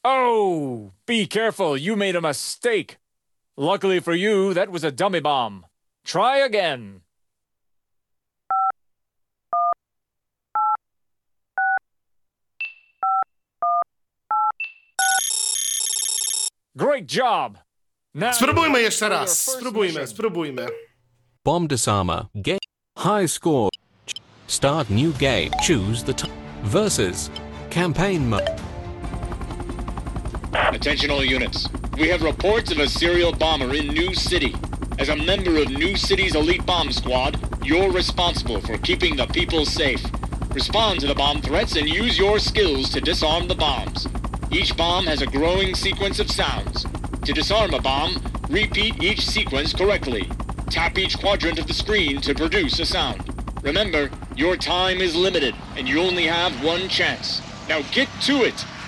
Oh, be careful, you made a mistake. Luckily for you, that was a dummy bomb. Try again. Great job. Now Spróbujmy jeszcze raz. Spróbujmy. Bomb disarmer. Game. High score. Start new game. Choose the versus. Campaign mode. Attention all units. We have reports of a serial bomber in New City. As a member of New City's elite bomb squad, you're responsible for keeping the people safe. Respond to the bomb threats and use your skills to disarm the bombs. Each bomb has a growing sequence of sounds. To disarm a bomb, repeat each sequence correctly. Tap each quadrant of the screen to produce a sound. Remember, your time is limited, and you only have one chance. Now get to it!